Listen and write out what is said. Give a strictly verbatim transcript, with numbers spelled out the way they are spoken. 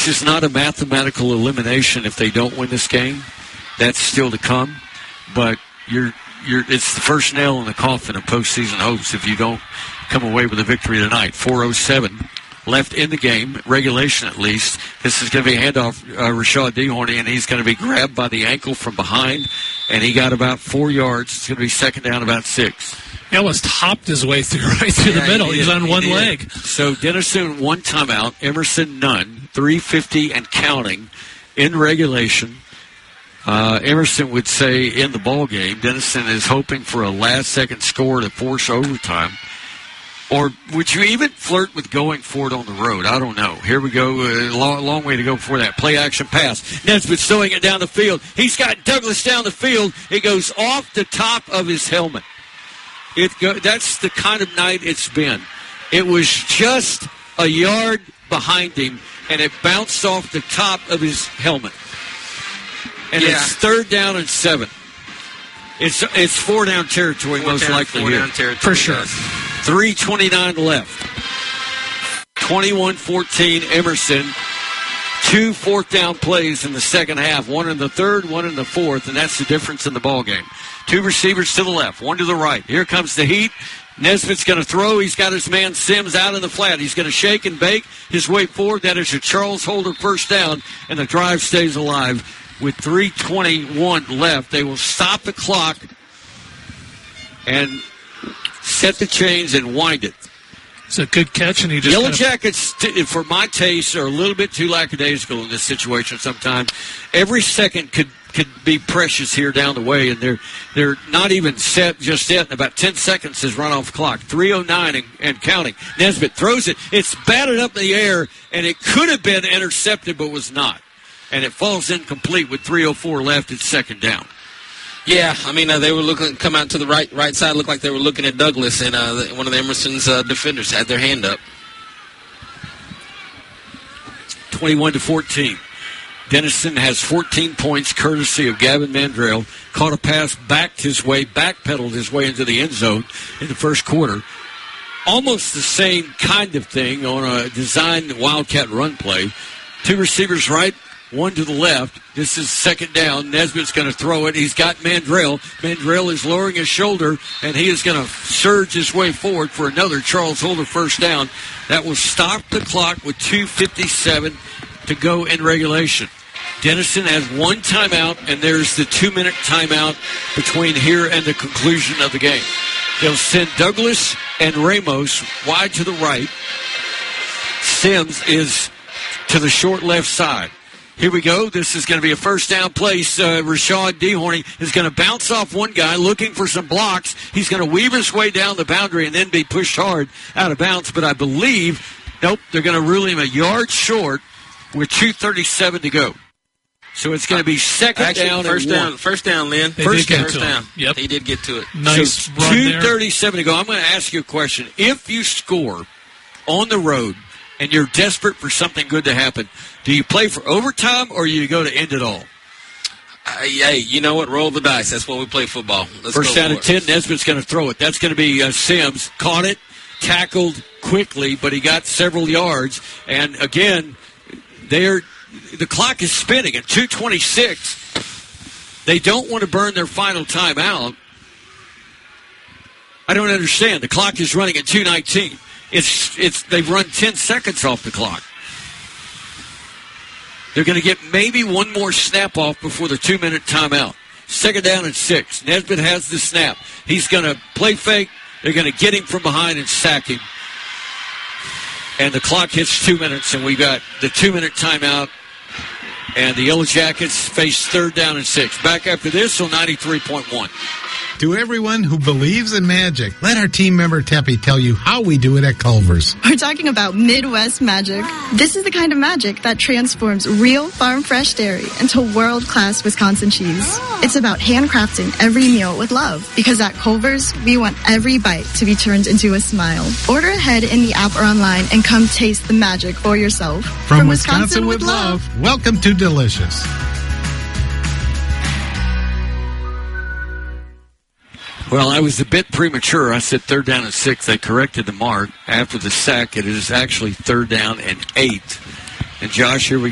this is not a mathematical elimination if they don't win this game. That's still to come. But you're, you're, it's the first nail in the coffin of postseason hopes if you don't come away with a victory tonight. four oh seven left in the game, regulation at least. This is going to be a handoff, uh, Rashad DeHorny, and he's going to be grabbed by the ankle from behind, and he got about four yards. It's going to be second down, about six. He almost hopped his way through right through yeah, the middle. He He's on he one did. leg. So Denison, one timeout. Emerson, none. three fifty and counting in regulation. Uh, Emerson would say in the ball game, Denison is hoping for a last-second score to force overtime. Or would you even flirt with going for it on the road? I don't know. Here we go. A long, long way to go before that. Play action pass. Nesbitt's throwing it down the field. He's got Douglas down the field. It goes off the top of his helmet. It go, that's the kind of night it's been. It was just a yard behind him, and it bounced off the top of his helmet. And yeah. It's third down and seven. It's it's four down territory, four most down, likely four here. Down territory, for sure. Yes. three twenty-nine left. twenty-one fourteen Emerson. Two fourth down plays in the second half. One in the third, one in the fourth, and that's the difference in the ball game. Two receivers to the left, one to the right. Here comes the heat. Nesbitt's going to throw. He's got his man Sims out in the flat. He's going to shake and bake his way forward. That is a Charles Holder first down, and the drive stays alive with three twenty-one left. They will stop the clock and set the chains and wind it. It's a good catch, and he just Yellow kind of... Jackets, for my taste, are a little bit too lackadaisical in this situation sometimes. Every second could could be precious here down the way, and they're they're not even set just yet. About ten seconds has run off the clock. three oh nine and, and counting. Nesbitt throws it. It's batted up in the air, and it could have been intercepted, but was not. And it falls incomplete with three oh four left. It's second down. Yeah, I mean, uh, they were looking, come out to the right right side, looked like they were looking at Douglas, and uh, the, one of the Emerson's uh, defenders had their hand up. twenty-one to fourteen. Denison has fourteen points, courtesy of Gavin Mandrell. Caught a pass, backed his way, backpedaled his way into the end zone in the first quarter. Almost the same kind of thing on a designed Wildcat run play. Two receivers right, one to the left. This is second down. Nesbitt's going to throw it. He's got Mandrell. Mandrell is lowering his shoulder, and he is going to surge his way forward for another Charles Holder first down. That will stop the clock with two fifty-seven to go in regulation. Denison has one timeout, and there's the two-minute timeout between here and the conclusion of the game. They'll send Douglas and Ramos wide to the right. Sims is to the short left side. Here we go. This is going to be a first down place. Uh, Rashad DeHorny is going to bounce off one guy looking for some blocks. He's going to weave his way down the boundary and then be pushed hard out of bounds. But I believe, nope, they're going to rule him a yard short with two thirty-seven to go. So it's going to be second Actually, down first and down, one. First down, Lynn. They first did get first to down. Him. Yep. He did get to it. Nice so run there. two thirty-seven to go. I'm going to ask you a question. If you score on the road and you're desperate for something good to happen, do you play for overtime or do you go to end it all? Uh, hey, you know what? Roll the dice. That's why we play football. Let's First go down for and ten, it. Nesbitt's going to throw it. That's going to be uh, Sims. Caught it, tackled quickly, but he got several yards. And again, they're, the clock is spinning at two twenty-six. They don't want to burn their final timeout. I don't understand. The clock is running at two nineteen. It's it's they've run ten seconds off the clock. They're going to get maybe one more snap off before the two-minute timeout. Second down and six. Nesbitt has the snap. He's going to play fake. They're going to get him from behind and sack him. And the clock hits two minutes, and we've got the two-minute timeout. And the Yellow Jackets face third down and six. Back after this on ninety-three point one. To everyone who believes in magic, let our team member Teppy tell you how we do it at Culver's. We're talking about Midwest magic. This is the kind of magic that transforms real farm fresh dairy into world-class Wisconsin cheese. It's about handcrafting every meal with love, because at Culver's, we want every bite to be turned into a smile. Order ahead in the app or online and come taste the magic for yourself. From, From Wisconsin, Wisconsin with love, love, welcome to Delicious. Well, I was a bit premature. I said third down and six. They corrected the mark. After the sack, it is actually third down and eight. And Josh, here we